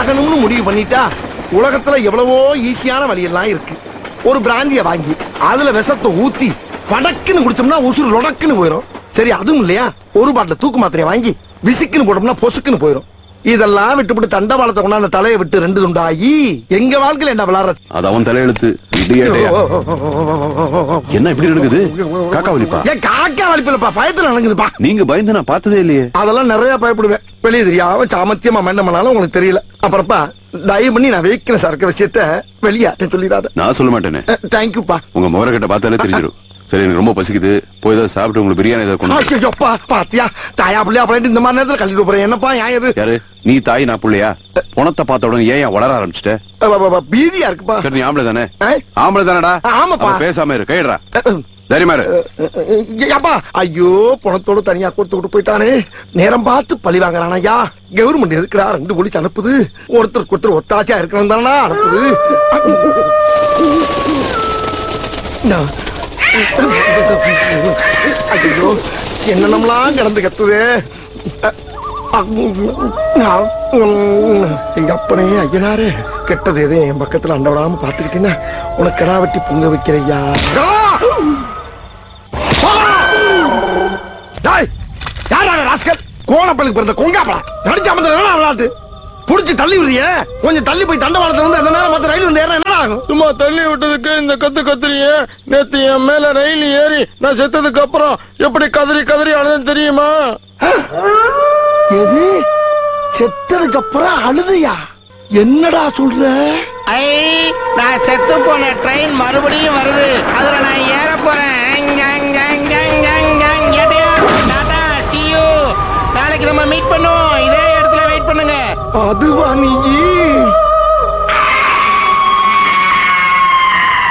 சாகணும்னு முடிவு பண்ணிட்டா உலகத்துல எவ்வளவோ ஈஸியான வழியெல்லாம் இருக்கு. ஒரு பிராந்திய வாங்கி அதுல விஷத்தை ஊத்தி படக்குன்னு குடிச்சோம்னா உசுறு லொடக்குன்னு போயிடும். சரி அதுவும் இல்லையா, ஒரு பாட்டில் தூக்கு மாத்திரையை வாங்கி விசிக்குன்னு போட்டோம்னா பொசுக்குன்னு போயிடும். இதெல்லாம் விட்டுவிட்டு தண்டவாளத்தை கொண்டாந்து தலையை விட்டு 2 துண்டாகி எங்க வாழ்க்கையில என்ன விளாடுறது? அது அவன் தலையெழுத்து. என்ன இப்படி நடக்குது? காக்கா வலிப்பா? ஏன் காக்கா வலிப்பில்லப்பா, பயத்துல நடக்குதுப்பா. நீங்க பயந்து நான் பார்த்ததே இல்லையே. அதெல்லாம் நிறைய பயப்படுவேன். வெளியே தெரியாம சாமத்தியமா என்ன பண்ணாலும் உங்களுக்கு தெரியல. அப்புறப்பா தயவு பண்ணி நான் வைக்கிற சரக்கு விஷயத்த வெளியாட்ட சொல்லிடாத. நான் சொல்ல மாட்டேனே. தேங்க்யூப்பா. உங்க முகர கிட்ட பார்த்தாலே தெரிஞ்சிடும். சரி எனக்கு ரொம்ப பசிக்குது, போய் ஏதாவது சாப்பிட்டு உங்களுக்கு பிரியாணி ஏதாவது கொண்டு. ஐயோப்பா பாத்தியா, தாயா பிள்ளையா அப்படின்ட்டு இந்த மாதிரி நேரத்துல கழிட்டு போறேன். என்னப்பா ஏன் இது? யாரு நீ? தாய் நான் புள்ளையா? பணத்தை பார்த்த உடனே ஏன் வளர ஆரம்பிச்சிட்ட? பீதியா இருக்குப்பா. சரி நீ ஆம்பளை தானே? ஆம்பளை தானடா? ஆமாப்பா. பேசாம இரு, கைடுறா. தைரியமா இரு. அப்பா ஐயோ, பணத்தோட தனியா கொடுத்து போயிட்டானே. நேரம் பார்த்து பழி வாங்குறானா? ஐயா கவர்மெண்ட் எதுக்குடா 2 போலீஸ் அனுப்புது? ஒருத்தருக்கு ஒருத்தர் ஒத்தாச்சியா இருக்கணும் தானா அனுப்புது? ஐயோ என்னென்னலாம் கிடந்து கத்துது. எங்க அப்பனே ஐயனாரு, கெட்டது எதே என் பக்கத்துல அண்ட விடாம பாத்துக்கிட்டீங்கன்னா உனக்கு கடா வெட்டி பொங்க வைக்கிறையா. கோணப்பலுக்கு பிறந்த கொங்காப்படா நடிச்சா விளையாட்டு புடிச்சு தள்ளி விடுறிய. கொஞ்சம் தள்ளி போய் தண்டவாளத்துல வந்து அந்த நேரம் மத்த ரயில் வந்து ஏற என்ன ஆகும்? சும்மா தள்ளி விட்டதுக்கு இந்த கத்துறிய. நேத்து என் மேல ரயில் ஏறி நான் செத்ததுக்கு அப்புறம் எப்படி கதறி கதறி அழுதுன்னு தெரியுமா? எது செத்ததுக்கு அப்புறம் அழுதையா? என்னடா சொல்ற? நான் செத்து போன ட்ரெயின் மறுபடியும் வருது, அதுல நான் ஏற போறேன். நாளைக்கு நம்ம மீட் பண்ணுவோம், இதே இடத்துல வெயிட் பண்ணுங்க. அதுவா நீ?